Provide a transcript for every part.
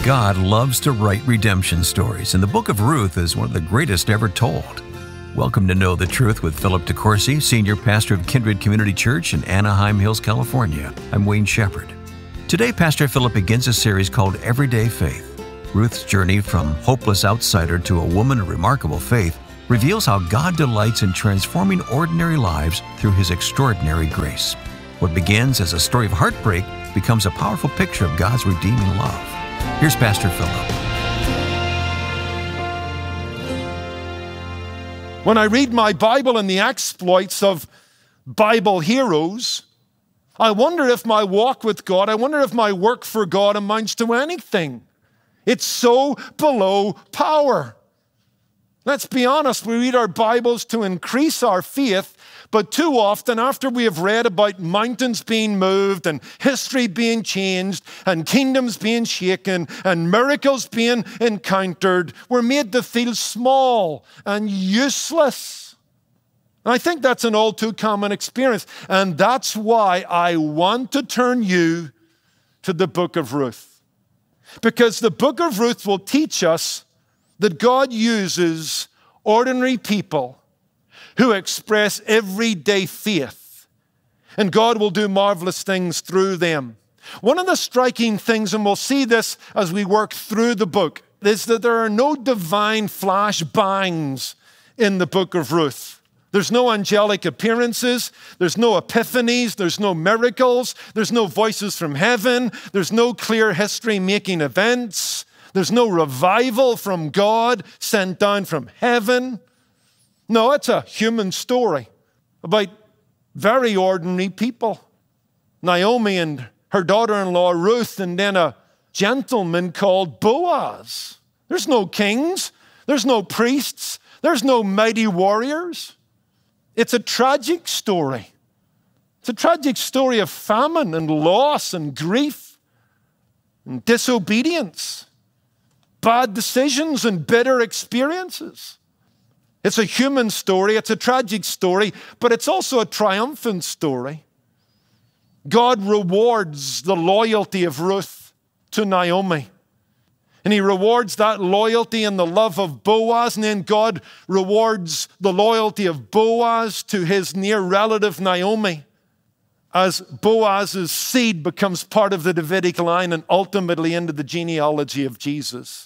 God loves to write redemption stories, and the book of Ruth is one of the greatest ever told. Welcome to Know the Truth with Philip DeCourcy, Senior Pastor of Kindred Community Church in Anaheim Hills, California. I'm Wayne Shepherd. Today, Pastor Philip begins a series called Everyday Faith. Ruth's journey from hopeless outsider to a woman of remarkable faith reveals how God delights in transforming ordinary lives through His extraordinary grace. What begins as a story of heartbreak becomes a powerful picture of God's redeeming love. Here's Pastor Philip. When I read my Bible and the exploits of Bible heroes, I wonder if my walk with God, I wonder if my work for God amounts to anything. It's so below power. Let's be honest, we read our Bibles to increase our faith, but too often after we have read about mountains being moved and history being changed and kingdoms being shaken and miracles being encountered, we're made to feel small and useless. And I think that's an all too common experience. And that's why I want to turn you to the book of Ruth. Because the book of Ruth will teach us that God uses ordinary people who express everyday faith, and God will do marvelous things through them. One of the striking things, and we'll see this as we work through the book, is that there are no divine flash bangs in the book of Ruth. There's no angelic appearances, there's no epiphanies, there's no miracles, there's no voices from heaven, there's no clear history-making events, there's no revival from God sent down from heaven. No, it's a human story about very ordinary people. Naomi and her daughter-in-law Ruth, and then a gentleman called Boaz. There's no kings, there's no priests, there's no mighty warriors. It's a tragic story. It's a tragic story of famine and loss and grief and disobedience, bad decisions and bitter experiences. It's a human story, it's a tragic story, but it's also a triumphant story. God rewards the loyalty of Ruth to Naomi. And He rewards that loyalty and the love of Boaz, and then God rewards the loyalty of Boaz to his near relative Naomi, as Boaz's seed becomes part of the Davidic line and ultimately into the genealogy of Jesus.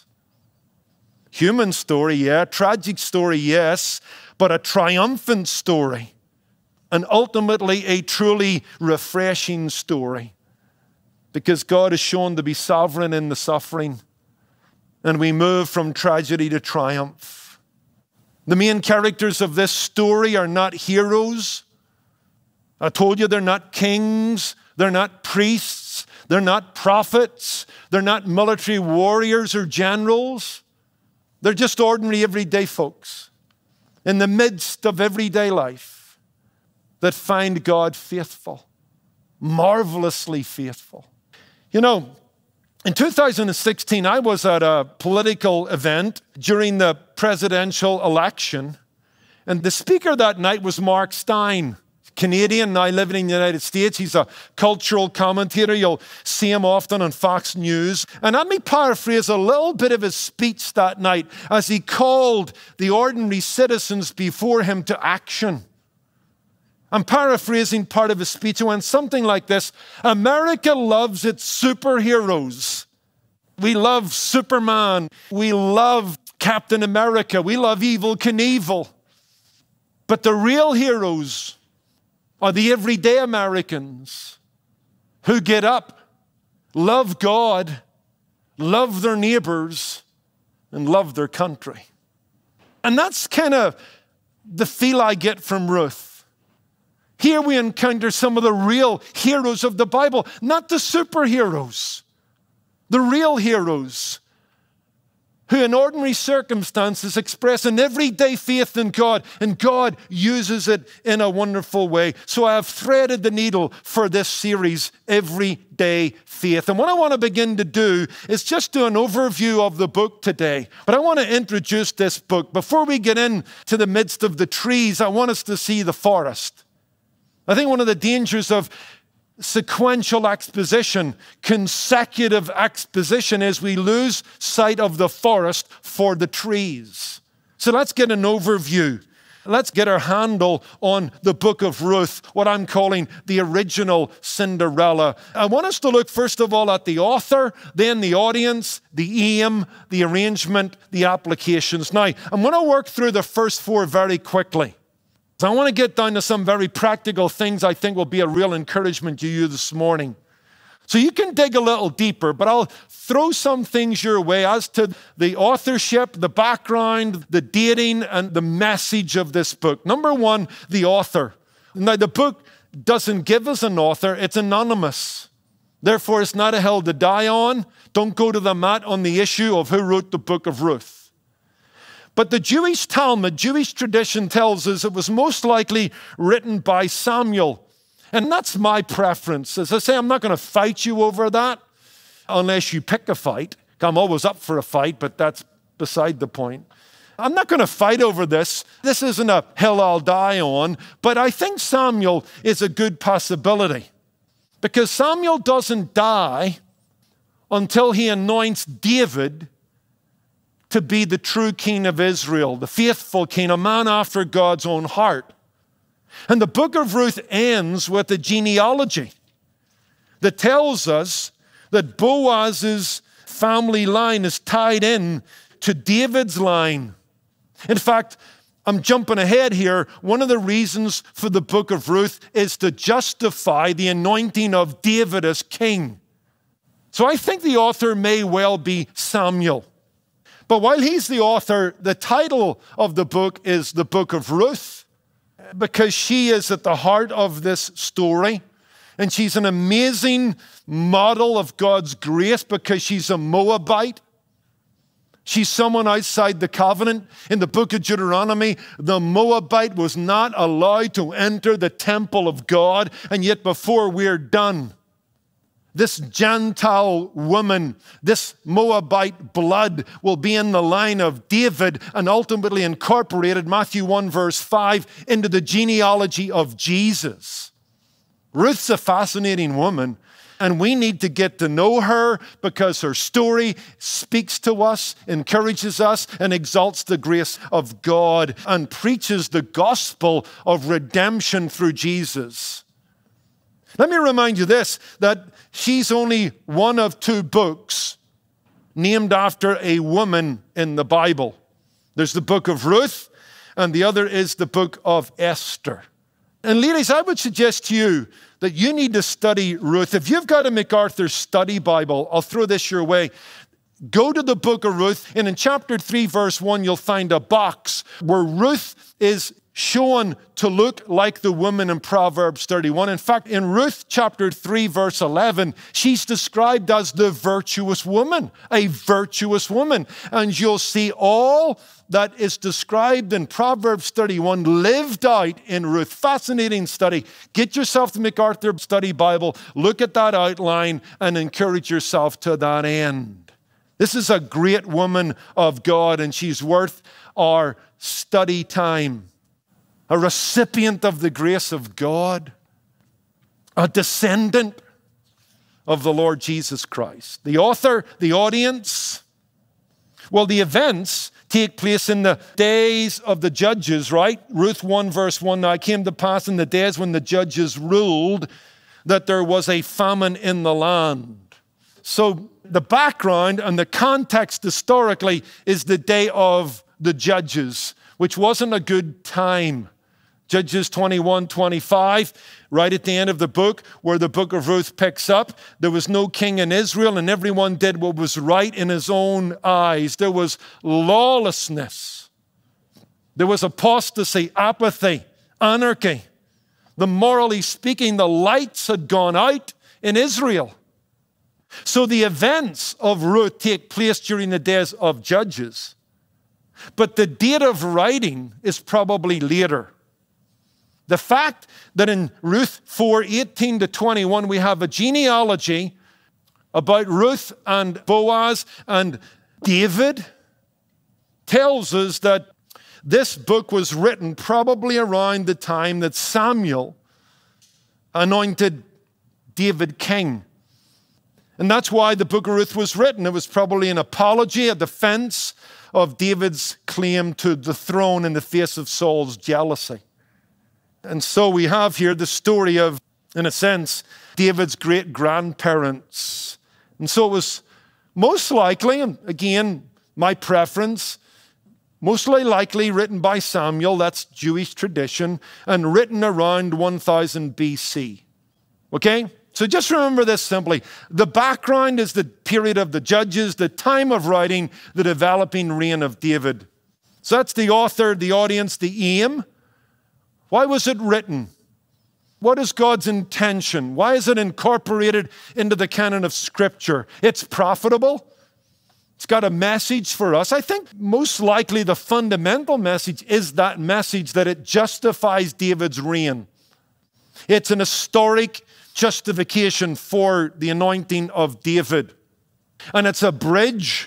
Human story, yeah. Tragic story, yes. But a triumphant story. And ultimately a truly refreshing story. Because God is shown to be sovereign in the suffering. And we move from tragedy to triumph. The main characters of this story are not heroes. I told you they're not kings. They're not priests. They're not prophets. They're not military warriors or generals. They're just ordinary, everyday folks in the midst of everyday life that find God faithful, marvelously faithful. You know, in 2016, I was at a political event during the presidential election, and the speaker that night was Mark Steyn. Canadian, now living in the United States. He's a cultural commentator. You'll see him often on Fox News. And let me paraphrase a little bit of his speech that night as he called the ordinary citizens before him to action. I'm paraphrasing part of his speech. It went something like this: America loves its superheroes. We love Superman. We love Captain America. We love Evel Knievel. But the real heroes are the everyday Americans who get up, love God, love their neighbors, and love their country. And that's kind of the feel I get from Ruth. Here we encounter some of the real heroes of the Bible, not the superheroes, the real heroes who in ordinary circumstances express an everyday faith in God, and God uses it in a wonderful way. So I have threaded the needle for this series, Everyday Faith. And what I want to begin to do is just do an overview of the book today. But I want to introduce this book. Before we get into the midst of the trees, I want us to see the forest. I think one of the dangers of sequential exposition, consecutive exposition as we lose sight of the forest for the trees. So let's get an overview. Let's get our handle on the book of Ruth, what I'm calling the original Cinderella. I want us to look first of all at the author, then the audience, the aim, the arrangement, the applications. Now, I'm going to work through the first four very quickly. So I want to get down to some very practical things I think will be a real encouragement to you this morning. So you can dig a little deeper, but I'll throw some things your way as to the authorship, the background, the dating, and the message of this book. Number one, the author. Now, the book doesn't give us an author. It's anonymous. Therefore, it's not a hill to die on. Don't go to the mat on the issue of who wrote the book of Ruth. But the Jewish Talmud, Jewish tradition tells us it was most likely written by Samuel. And that's my preference. As I say, I'm not going to fight you over that unless you pick a fight. I'm always up for a fight, but that's beside the point. I'm not going to fight over this. This isn't a hill I'll die on. But I think Samuel is a good possibility. Because Samuel doesn't die until he anoints David to be the true king of Israel, the faithful king, a man after God's own heart. And the book of Ruth ends with a genealogy that tells us that Boaz's family line is tied in to David's line. In fact, I'm jumping ahead here. One of the reasons for the book of Ruth is to justify the anointing of David as king. So I think the author may well be Samuel. But while he's the author, the title of the book is the Book of Ruth, because she is at the heart of this story. And she's an amazing model of God's grace because she's a Moabite. She's someone outside the covenant. In the book of Deuteronomy, the Moabite was not allowed to enter the temple of God. And yet before we're done, this Gentile woman, this Moabite blood will be in the line of David and ultimately incorporated, Matthew 1 verse 5, into the genealogy of Jesus. Ruth's a fascinating woman, and we need to get to know her because her story speaks to us, encourages us, and exalts the grace of God and preaches the gospel of redemption through Jesus. Let me remind you this, that she's only one of two books named after a woman in the Bible. There's the book of Ruth, and the other is the book of Esther. And ladies, I would suggest to you that you need to study Ruth. If you've got a MacArthur Study Bible, I'll throw this your way. Go to the book of Ruth, and in chapter 3, verse 1, you'll find a box where Ruth is shown to look like the woman in Proverbs 31. In fact, in Ruth chapter 3, verse 11, she's described as the virtuous woman, a virtuous woman. And you'll see all that is described in Proverbs 31 lived out in Ruth. Fascinating study. Get yourself the MacArthur Study Bible, look at that outline, and encourage yourself to that end. This is a great woman of God, and she's worth our study time. A recipient of the grace of God, a descendant of the Lord Jesus Christ. The author, the audience. Well, the events take place in the days of the judges, right? Ruth 1 verse 1, now it came to pass in the days when the judges ruled that there was a famine in the land. So the background and the context historically is the day of the judges, which wasn't a good time. Judges 21-25, right at the end of the book, where the book of Ruth picks up. There was no king in Israel, and everyone did what was right in his own eyes. There was lawlessness. There was apostasy, apathy, anarchy. Morally speaking, the lights had gone out in Israel. So the events of Ruth take place during the days of Judges. But the date of writing is probably later. The fact that in Ruth 4:18-21 we have a genealogy about Ruth and Boaz and David tells us that this book was written probably around the time that Samuel anointed David king. And that's why the book of Ruth was written. It was probably an apology, a defense of David's claim to the throne in the face of Saul's jealousy. And so we have here the story of, in a sense, David's great-grandparents. And so it was most likely, and again, my preference, mostly likely written by Samuel, that's Jewish tradition, and written around 1000 BC. Okay? So just remember this simply. The background is the period of the judges, the time of writing, the developing reign of David. So that's the author, the audience, the aim. Why was it written? What is God's intention? Why is it incorporated into the canon of Scripture? It's profitable. It's got a message for us. I think most likely the fundamental message is that message that it justifies David's reign. It's an historic justification for the anointing of David. And it's a bridge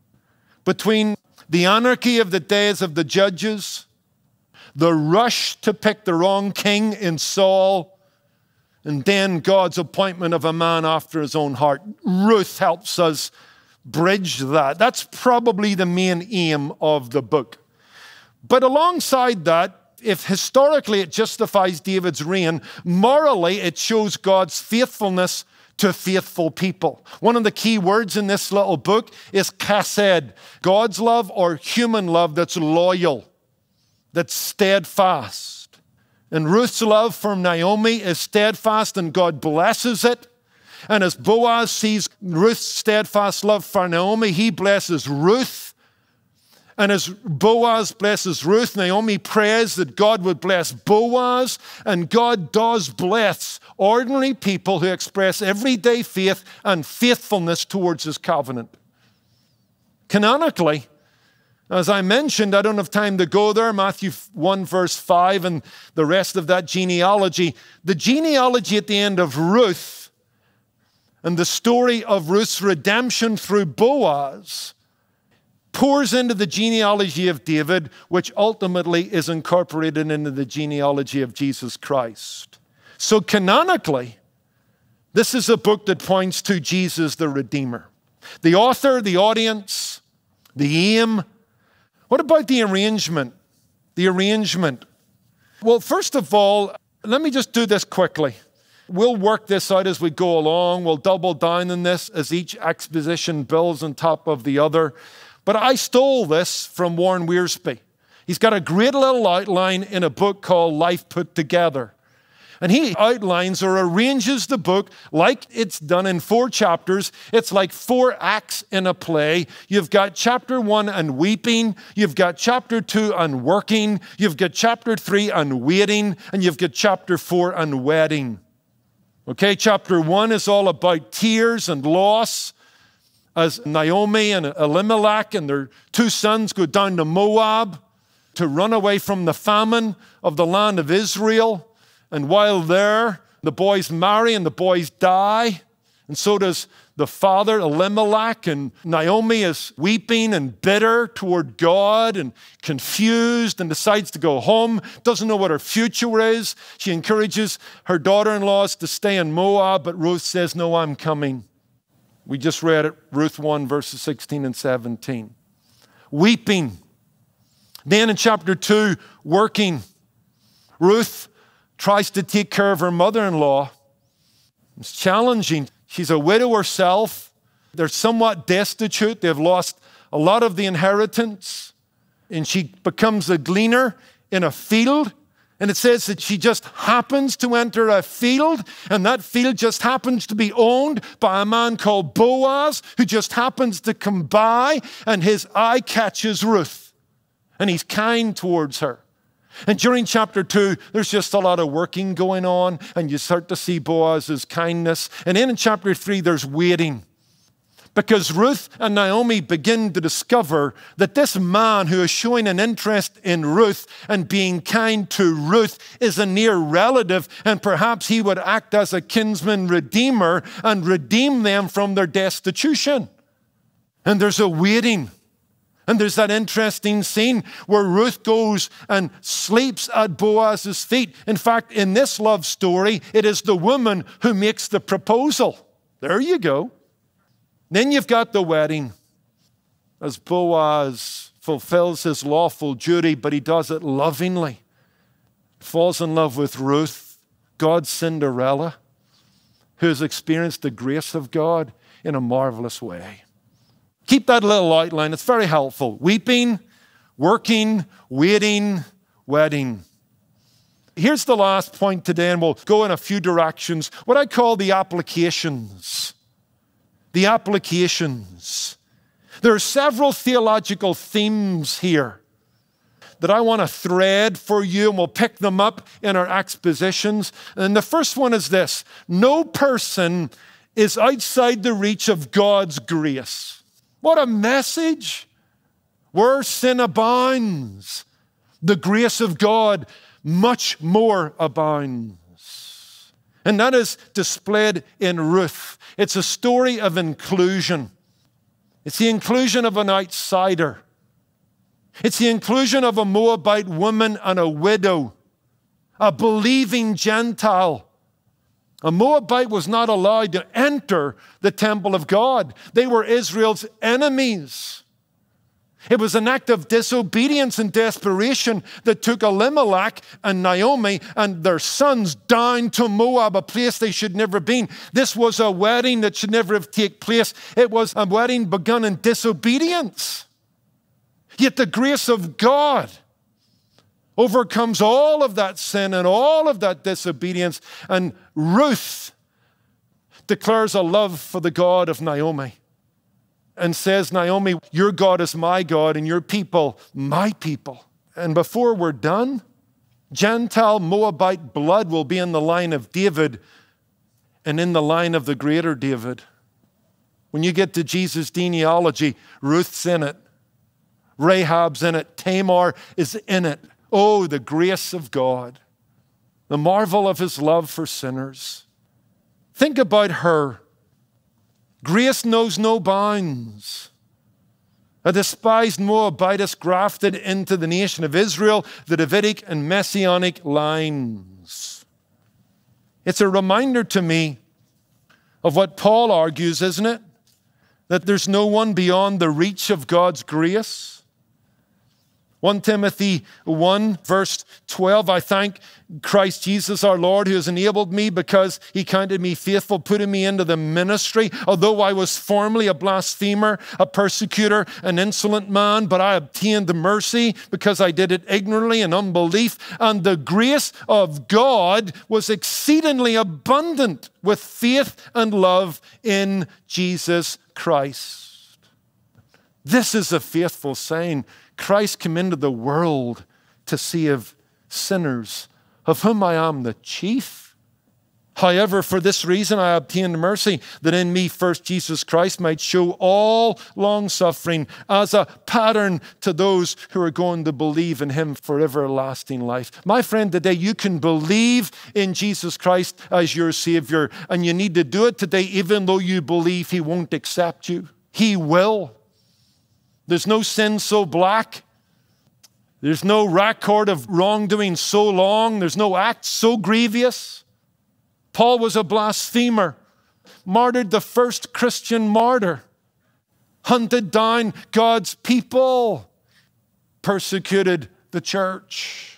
between the anarchy of the days of the judges, the rush to pick the wrong king in Saul, and then God's appointment of a man after his own heart. Ruth helps us bridge that. That's probably the main aim of the book. But alongside that, if historically it justifies David's reign, morally it shows God's faithfulness to faithful people. One of the key words in this little book is chesed, God's love or human love that's loyal, that's steadfast. And Ruth's love for Naomi is steadfast and God blesses it. And as Boaz sees Ruth's steadfast love for Naomi, he blesses Ruth. And as Boaz blesses Ruth, Naomi prays that God would bless Boaz, and God does bless ordinary people who express everyday faith and faithfulness towards his covenant. Canonically, as I mentioned, I don't have time to go there, Matthew 1 verse 5 and the rest of that genealogy. The genealogy at the end of Ruth and the story of Ruth's redemption through Boaz pours into the genealogy of David, which ultimately is incorporated into the genealogy of Jesus Christ. So canonically, this is a book that points to Jesus the Redeemer. The author, the audience, the aim. What about the arrangement? The arrangement. Well, first of all, let me just do this quickly. We'll work this out as we go along. We'll double down on this as each exposition builds on top of the other. But I stole this from Warren Wiersbe. He's got a great little outline in a book called Life Put Together. And he outlines or arranges the book like it's done in 4 chapters. It's like 4 acts in a play. You've got chapter 1 on weeping. You've got chapter 2 on working. You've got chapter 3 on waiting. And you've got chapter 4 on wedding. Okay, chapter 1 is all about tears and loss, as Naomi and Elimelech and their 2 sons go down to Moab to run away from the famine of the land of Israel. And while there, the boys marry and the boys die. And so does the father, Elimelech. And Naomi is weeping and bitter toward God and confused and decides to go home, doesn't know what her future is. She encourages her daughter-in-laws to stay in Moab, but Ruth says, no, I'm coming. We just read it, Ruth 1, verses 16 and 17. Weeping. Then in chapter 2, working. Ruth tries to take care of her mother-in-law. It's challenging. She's a widow herself. They're somewhat destitute. They've lost a lot of the inheritance. And she becomes a gleaner in a field. And it says that she just happens to enter a field, and that field just happens to be owned by a man called Boaz, who just happens to come by, and his eye catches Ruth. And he's kind towards her. And during chapter 2, there's just a lot of working going on, and you start to see Boaz's kindness. And then in chapter 3, there's waiting. Because Ruth and Naomi begin to discover that this man who is showing an interest in Ruth and being kind to Ruth is a near relative, and perhaps he would act as a kinsman redeemer and redeem them from their destitution. And there's a waiting. And there's that interesting scene where Ruth goes and sleeps at Boaz's feet. In fact, in this love story, it is the woman who makes the proposal. There you go. Then you've got the wedding as Boaz fulfills his lawful duty, but he does it lovingly. Falls in love with Ruth, God's Cinderella, who has experienced the grace of God in a marvelous way. Keep that little outline. It's very helpful. Weeping, working, waiting, wedding. Here's the last point today, and we'll go in a few directions. What I call the applications. The applications. There are several theological themes here that I want to thread for you, and we'll pick them up in our expositions. And the first one is this: no person is outside the reach of God's grace. What a message! Where sin abounds, the grace of God much more abounds. And that is displayed in Ruth. It's a story of inclusion. It's the inclusion of an outsider. It's the inclusion of a Moabite woman and a widow, a believing Gentile. A Moabite was not allowed to enter the temple of God. They were Israel's enemies. It was an act of disobedience and desperation that took Elimelech and Naomi and their sons down to Moab, a place they should never have been. This was a wedding that should never have taken place. It was a wedding begun in disobedience. Yet the grace of God overcomes all of that sin and all of that disobedience. And Ruth declares a love for the God of Naomi and says, Naomi, your God is my God and your people, my people. And before we're done, Gentile Moabite blood will be in the line of David and in the line of the greater David. When you get to Jesus' genealogy, Ruth's in it. Rahab's in it. Tamar is in it. Oh, the grace of God. The marvel of his love for sinners. Think about her. Grace knows no bounds. A despised Moabitess grafted into the nation of Israel, the Davidic and Messianic lines. It's a reminder to me of what Paul argues, isn't it? That there's no one beyond the reach of God's grace. 1 Timothy 1, verse 12, I thank Christ Jesus our Lord who has enabled me because he counted me faithful, putting me into the ministry. Although I was formerly a blasphemer, a persecutor, an insolent man, but I obtained the mercy because I did it ignorantly in unbelief. And the grace of God was exceedingly abundant with faith and love in Jesus Christ. This is a faithful saying. Christ came into the world to save sinners, of whom I am the chief. However, for this reason I obtained mercy, that in me first Jesus Christ might show all long-suffering as a pattern to those who are going to believe in him for everlasting life. My friend, today you can believe in Jesus Christ as your Savior, and you need to do it today even though you believe he won't accept you. He will. There's no sin so black. There's no record of wrongdoing so long. There's no act so grievous. Paul was a blasphemer, martyred the first Christian martyr, hunted down God's people, persecuted the church.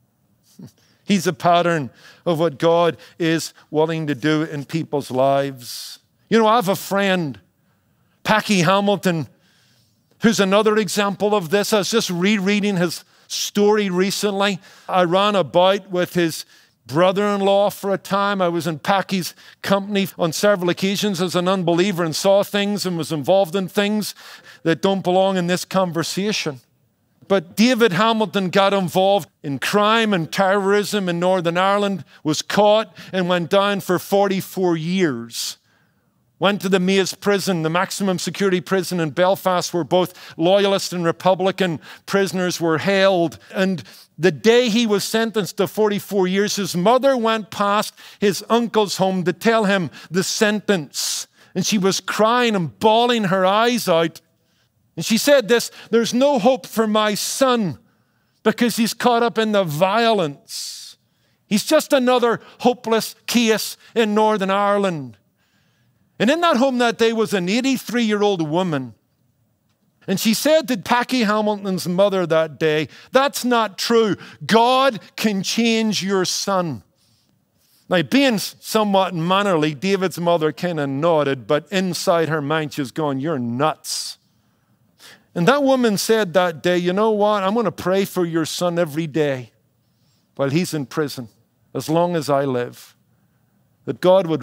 He's a pattern of what God is willing to do in people's lives. You know, I have a friend, Packy Hamilton, who's another example of this. I was just rereading his story recently. I ran about with his brother-in-law for a time. I was in Packy's company on several occasions as an unbeliever and saw things and was involved in things that don't belong in this conversation. But David Hamilton got involved in crime and terrorism in Northern Ireland, was caught and went down for 44 years. Went to the Maze prison, the maximum security prison in Belfast, where both loyalist and Republican prisoners were held. And the day he was sentenced to 44 years, his mother went past his uncle's home to tell him the sentence. And she was crying and bawling her eyes out. And she said this, there's no hope for my son because he's caught up in the violence. He's just another hopeless case in Northern Ireland. And in that home that day was an 83-year-old woman. And she said to Packy Hamilton's mother that day, that's not true. God can change your son. Now, being somewhat mannerly, David's mother kind of nodded, but inside her mind she was going, you're nuts. And that woman said that day, you know what? I'm going to pray for your son every day while he's in prison, as long as I live, that God would